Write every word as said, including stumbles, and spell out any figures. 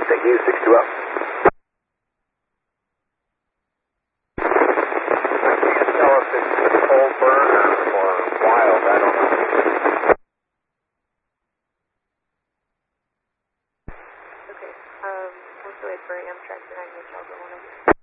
Thank you, six two up. I can't tell if it's cold burn or wild, I don't know. Okay, um, what's the way for Amtrak for nine H L, go on.